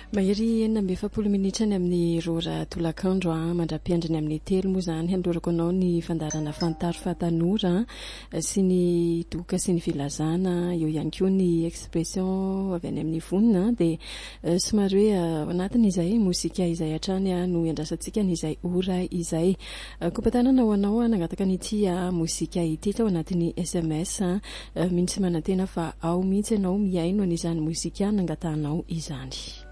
Mahery 40 minitra any amin'ny rora tolakandro mandra-piandriny amin'ny telo moa zany handorako anao ny fandarana fantaro fatanora sy ny doka sy ny filazana eo ihany koa ny expression avy any amin'ny vonina dia somary hoe anatin'izay mozika izay hatrany no iandrasantsika n'izay ora izay kompatanana ho anao nangataka n'ity mozika ity tao anatin'ny SMS mintsy manantena fa ao mihitsy ianao miaino an'izany mozika nangatahanao izany.